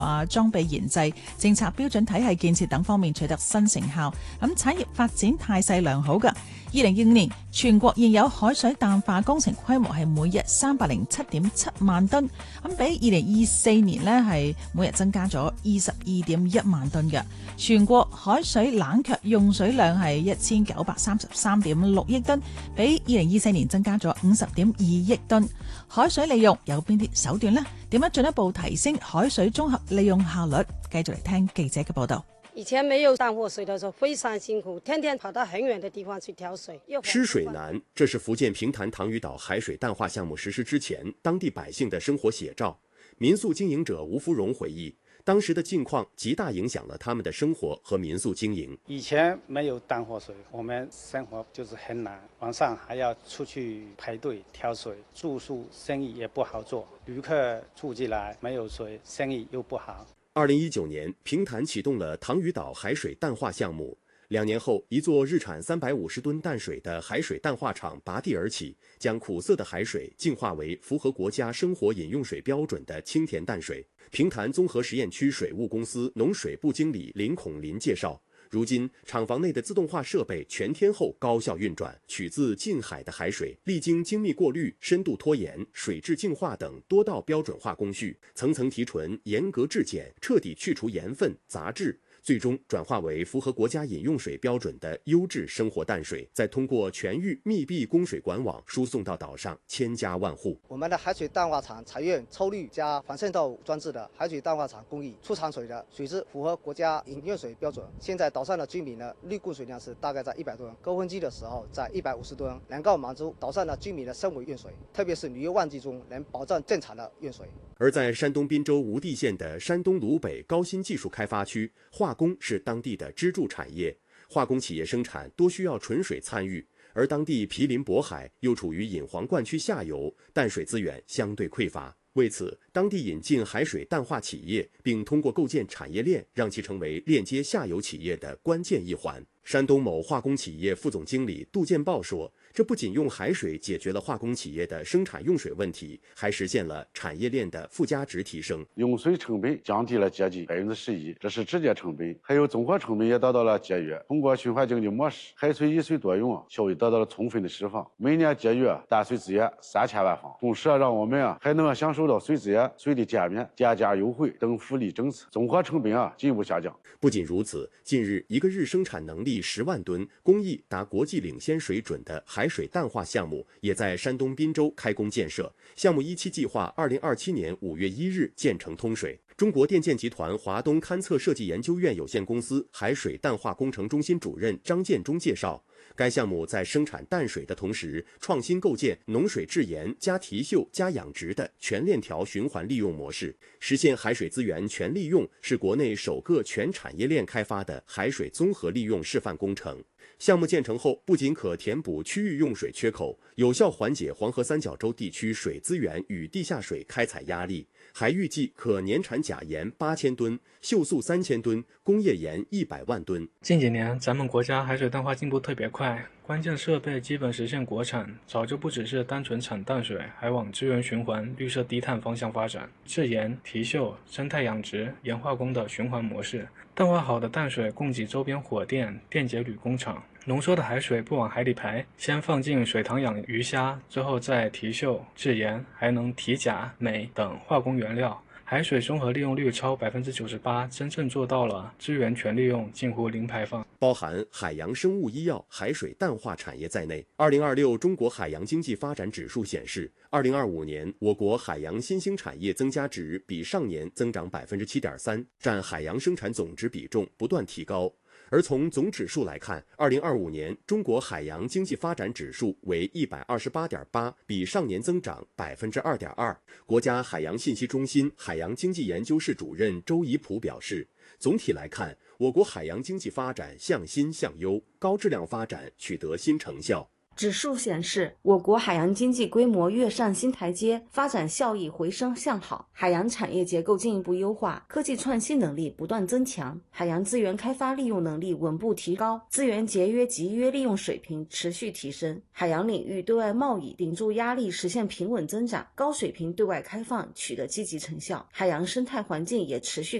裝備研製、政策標準體系建設等方面取得新成效，咁產業發展態勢良好嘅。2025年全國現有海水淡化工程規模係每日307.7萬噸，咁比2024年呢係每日增加咗22.1萬噸嘅。全國海水冷卻用水量係1933.6億噸，比2024年增加咗50.2億噸。海水利用有邊啲手段呢？點樣進一步提升海水綜合利用效率？繼續嚟聽記者嘅報道。 以前沒有淡貨水的時候非常辛苦，天天跑到很遠的地方去挑水。 吃水難，這是福建平潭塘嶼島海水淡化項目實施之前當地百姓的生活寫照。民宿經營者吳福榮回憶，當時的境況極大影響了他們的生活和民宿經營。 以前沒有淡貨水，我們生活就是很難，晚上還要出去排隊挑水，住宿生意也不好做，旅客住進來沒有水，生意又不好。 2019年，平潭啟動了塘嶼島海水淡化項目。2年後，一座日產350噸淡水的海水淡化廠拔地而起，將苦澀的海水淨化為符合國家生活飲用水標準的清甜淡水。平潭綜合實驗區水務公司農水部經理林孔林介紹，如今廠房內的自動化設備全天候高效運轉，取自近海的海水歷經精密過濾、深度拖鹽、水質淨化等多道標準化工序，層層提純、嚴格質檢，徹底去除鹽分、雜質，最終轉化為符合國家飲用水標準的優質生活淡水，再通過全域密閉供水管網輸送到島上千家萬戶。 我們的海水淡化廠採用抽濾加反滲透裝置的海水淡化廠工藝，出廠水的水質符合國家飲用水標準。現在島上的居民的濾供水量是大概在100噸，高峰期的時候在150噸，能夠滿足島上的居民的生活用水，特別是旅遊旺季中能保證正常的用水。 而在山東濱州無地縣的山東魯北高新技術開發區，化工是當地的支柱產業。化工企業生產多需要純水參與，而當地毗鄰渤海，又處於引黃灌區下游，淡水資源相對匱乏。為此，當地引進海水淡化企業，並通過構建產業鏈，讓其成為鏈接下游企業的關鍵一環。山東某化工企業副總經理杜建豹說，這不僅用海水解決了化工企業的生產用水問題，還實現了產業鏈的附加值提升。 用水成本降低了接近11%，這是直接成本，還有綜合成本也得到了節約。通過循環經濟模式，海水以水多用，效益得到了充分的釋放，每年節約淡水資源3000萬方，同時讓我們還能享受到水資源、水的減免、電價優惠等福利政策，綜合成本進一步下降。 不僅如此，近日一個日生產能力10萬噸、工藝達國際領先水準的海水淡化項目也在山東濱州開工建設。項目一期計劃2027年5月1日建成通水。中國電建集團華東勘測設計研究院有限公司海水淡化工程中心主任張建中介紹，該項目在生產淡水的同時，創新構建農水制鹽加提嗅加養殖的全鏈條循環利用模式，實現海水資源全利用，是國內首個全產業鏈開發的海水綜合利用示範工程。項目建成後，不僅可填補區域用水缺口，有效緩解黃河三角洲地區水資源與地下水開採壓力，還預計可年產鉀鹽8000噸、溴素3000噸、工業鹽100萬噸。 近幾年，咱們國家海水淡化進步特別快，關鍵設備基本實現國產，早就不只是單純產淡水，還往資源循環、綠色低碳方向發展，制鹽、提嗅、生態養殖、鹽化工的循環模式。淡化好的淡水供給周邊火電、電解鋁工廠。濃縮的海水不往海裡排，先放進水塘養魚蝦，之後再提嗅、制鹽，還能提鉀、鎂等化工原料。海水綜合利用率超98%，真正做到了資源全利用，近乎零排放。 包含海洋生物醫藥、海水淡化產業在內，2026中國海洋經濟發展指數顯示，2025年我國海洋新興產業增加值比上年增長7.3%，佔海洋生產總值比重不斷提高。而從總指數來看，2025年中國海洋經濟發展指數為128.8，比上年增長2.2%。國家海洋信息中心海洋經濟研究室主任周怡普表示，總體來看，我國海洋經濟發展向新向優，高質量發展取得新成效。 指数显示，我国海洋经济规模跃上新台阶，发展效益回升向好，海洋产业结构进一步优化，科技创新能力不断增强，海洋资源开发利用能力稳步提高，资源节约集约利用水平持续提升，海洋领域对外贸易顶住压力实现平稳增长，高水平对外开放取得积极成效，海洋生态环境也持续